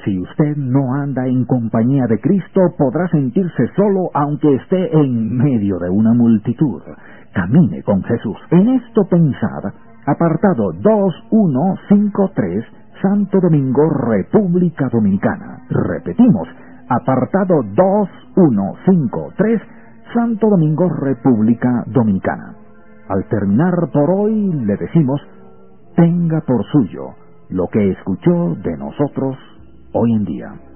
Si usted no anda en compañía de Cristo, podrá sentirse solo aunque esté en medio de una multitud. Camine con Jesús. En esto pensad, apartado 2153, Santo Domingo, República Dominicana. Repetimos, apartado 2153, Santo Domingo, República Dominicana. Al terminar por hoy, le decimos, tenga por suyo lo que escuchó de nosotros hoy en día.